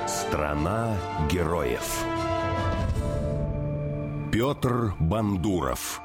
Страна героев. Петр Бандуров.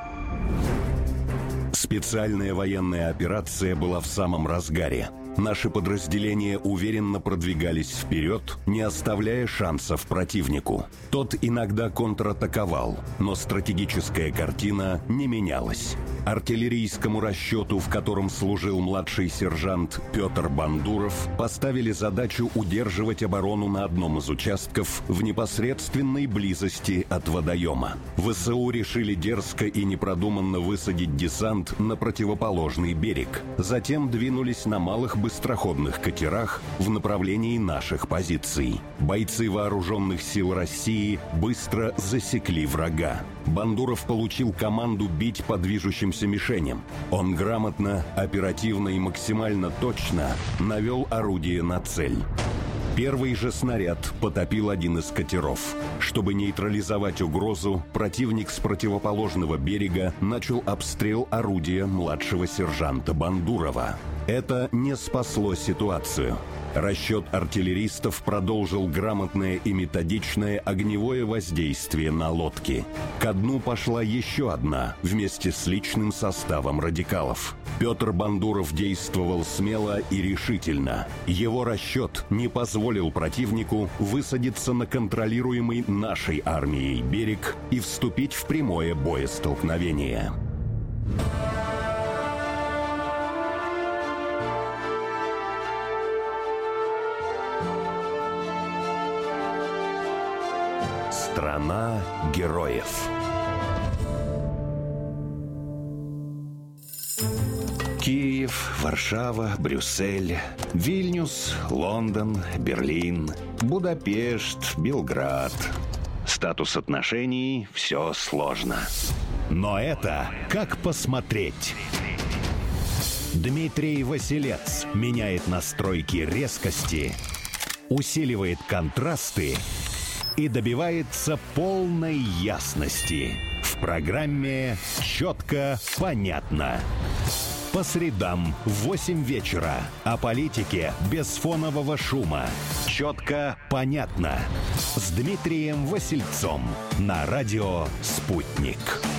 Специальная военная операция была в самом разгаре. Наши подразделения уверенно продвигались вперед, не оставляя шансов противнику. Тот иногда контратаковал, но стратегическая картина не менялась. Артиллерийскому расчету, в котором служил младший сержант Петр Бандуров, поставили задачу удерживать оборону на одном из участков в непосредственной близости от водоема. ВСУ решили дерзко и непродуманно высадить десант на противоположный берег. Затем двинулись на малых быстроходных катерах в направлении наших позиций. Бойцы вооруженных сил России быстро засекли врага. Бандуров получил команду бить по движущимся мишеням. Он грамотно, оперативно и максимально точно навел орудие на цель. Первый же снаряд потопил один из катеров. Чтобы нейтрализовать угрозу, противник с противоположного берега начал обстрел орудия младшего сержанта Бандурова. Это не спасло ситуацию. Расчет артиллеристов продолжил грамотное и методичное огневое воздействие на лодки. Ко дну пошла еще одна, вместе с личным составом радикалов. Петр Бандуров действовал смело и решительно. Его расчет не позволил противнику высадиться на контролируемый нашей армией берег и вступить в прямое боестолкновение. Страна героев. Киев, Варшава, Брюссель, Вильнюс, Лондон, Берлин, Будапешт, Белград. Статус отношений – все сложно. Но это как посмотреть. Дмитрий Василец меняет настройки резкости, усиливает контрасты и добивается полной ясности. В программе «Четко, понятно». По средам в 8 вечера. О политике без фонового шума. «Четко, понятно». С Дмитрием Васильцом. На радио «Спутник».